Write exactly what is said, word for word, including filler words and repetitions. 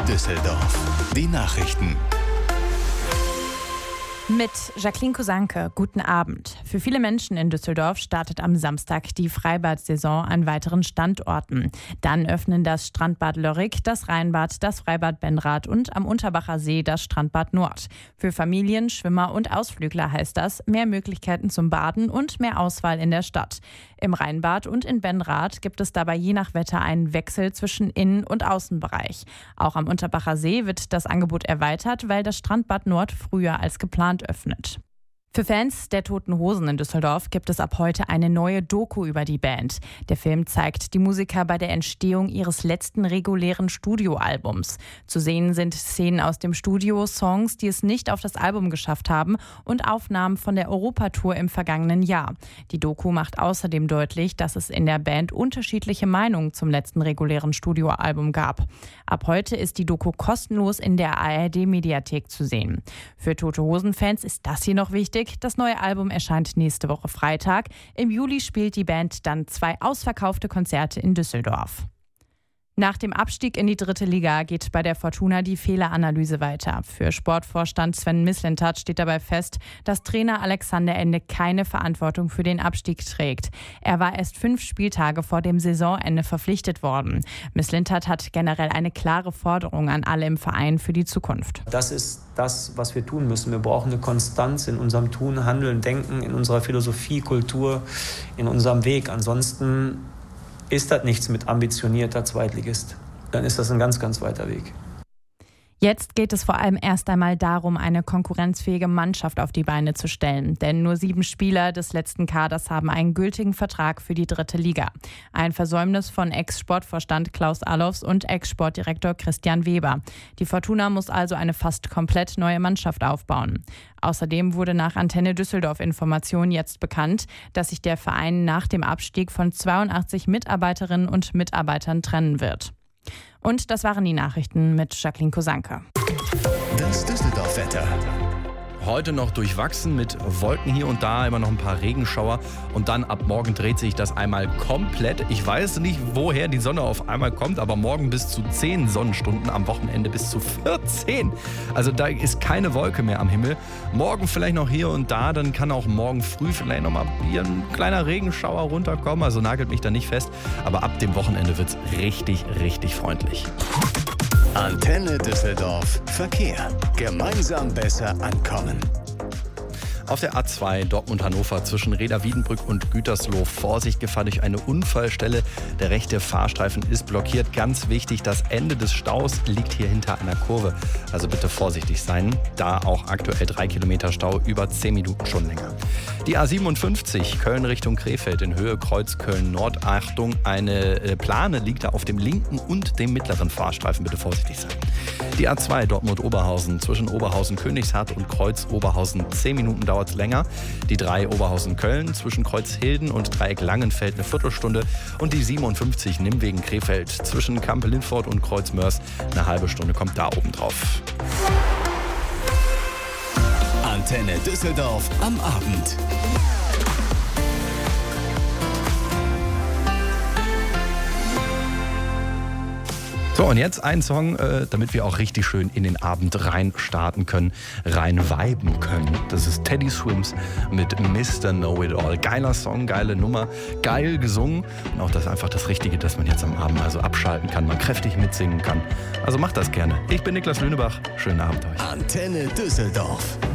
Düsseldorf. Die Nachrichten. Mit Jacqueline Kosanke, guten Abend. Für viele Menschen in Düsseldorf startet am Samstag die Freibad-Saison an weiteren Standorten. Dann öffnen das Strandbad Lörrick, das Rheinbad, das Freibad Benrath und am Unterbacher See das Strandbad Nord. Für Familien, Schwimmer und Ausflügler heißt das mehr Möglichkeiten zum Baden und mehr Auswahl in der Stadt. Im Rheinbad und in Benrath gibt es dabei je nach Wetter einen Wechsel zwischen Innen- und Außenbereich. Auch am Unterbacher See wird das Angebot erweitert, weil das Strandbad Nord früher als geplant öffnet. Für Fans der Toten Hosen in Düsseldorf gibt es ab heute eine neue Doku über die Band. Der Film zeigt die Musiker bei der Entstehung ihres letzten regulären Studioalbums. Zu sehen sind Szenen aus dem Studio, Songs, die es nicht auf das Album geschafft haben und Aufnahmen von der Europatour im vergangenen Jahr. Die Doku macht außerdem deutlich, dass es in der Band unterschiedliche Meinungen zum letzten regulären Studioalbum gab. Ab heute ist die Doku kostenlos in der A R D-Mediathek zu sehen. Für Tote Hosen-Fans ist das hier noch wichtig. Das neue Album erscheint nächste Woche Freitag. Im Juli spielt die Band dann zwei ausverkaufte Konzerte in Düsseldorf. Nach dem Abstieg in die dritte Liga geht bei der Fortuna die Fehleranalyse weiter. Für Sportvorstand Sven Mislintat steht dabei fest, dass Trainer Alexander Ende keine Verantwortung für den Abstieg trägt. Er war erst fünf Spieltage vor dem Saisonende verpflichtet worden. Mislintat hat generell eine klare Forderung an alle im Verein für die Zukunft. Das ist das, was wir tun müssen. Wir brauchen eine Konstanz in unserem Tun, Handeln, Denken, in unserer Philosophie, Kultur, in unserem Weg. Ansonsten ist das nichts mit ambitionierter Zweitligist. Dann ist das ein ganz, ganz weiter Weg. Jetzt geht es vor allem erst einmal darum, eine konkurrenzfähige Mannschaft auf die Beine zu stellen. Denn nur sieben Spieler des letzten Kaders haben einen gültigen Vertrag für die dritte Liga. Ein Versäumnis von Ex-Sportvorstand Klaus Allofs und Ex-Sportdirektor Christian Weber. Die Fortuna muss also eine fast komplett neue Mannschaft aufbauen. Außerdem wurde nach Antenne Düsseldorf Information jetzt bekannt, dass sich der Verein nach dem Abstieg von zweiundachtzig Mitarbeiterinnen und Mitarbeitern trennen wird. Und das waren die Nachrichten mit Jacqueline Kosanke. Das Düsseldorf-Wetter. Heute noch durchwachsen mit Wolken hier und da, immer noch ein paar Regenschauer und dann ab morgen dreht sich das einmal komplett. Ich weiß nicht, woher die Sonne auf einmal kommt, aber morgen bis zu zehn Sonnenstunden, am Wochenende bis zu vierzehn. Also da ist keine Wolke mehr am Himmel. Morgen vielleicht noch hier und da, dann kann auch morgen früh vielleicht noch mal hier ein kleiner Regenschauer runterkommen. Also nagelt mich da nicht fest, aber ab dem Wochenende wird es richtig, richtig freundlich. Antenne Düsseldorf Verkehr. Gemeinsam besser ankommen. Auf der A zwei Dortmund-Hannover zwischen Reda-Wiedenbrück und Gütersloh Vorsicht, Gefahr durch eine Unfallstelle. Der rechte Fahrstreifen ist blockiert. Ganz wichtig, das Ende des Staus liegt hier hinter einer Kurve. Also bitte vorsichtig sein. Da auch aktuell drei Kilometer Stau, über zehn Minuten schon länger. Die A siebenundfünfzig Köln Richtung Krefeld in Höhe Kreuz Köln-Nord. Achtung, eine Plane liegt da auf dem linken und dem mittleren Fahrstreifen. Bitte vorsichtig sein. Die A zwei Dortmund-Oberhausen zwischen Oberhausen-Königshardt und Kreuz-Oberhausen zehn Minuten dauert es länger. Die drei Oberhausen-Köln zwischen Kreuzhilden und Dreieck Langenfeld eine Viertelstunde. Und die siebenundfünfzig Nimwegen-Krefeld zwischen Kampe-Lindfort und Kreuzmörs eine halbe Stunde kommt da oben drauf. Antenne Düsseldorf am Abend. So, und jetzt ein Song, äh, damit wir auch richtig schön in den Abend rein starten können, rein viben können. Das ist Teddy Swims mit Mister Know-It-All. Geiler Song, geile Nummer, geil gesungen. Und auch das ist einfach das Richtige, dass man jetzt am Abend also abschalten kann, man kräftig mitsingen kann. Also macht das gerne. Ich bin Niklas Lünebach. Schönen Abend euch. Antenne Düsseldorf.